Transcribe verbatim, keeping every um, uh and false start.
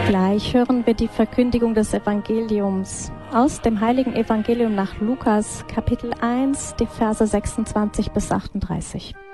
Gleich hören wir die Verkündigung des Evangeliums aus dem Heiligen Evangelium nach Lukas, Kapitel eins, die Verse sechsundzwanzig bis achtunddreißig.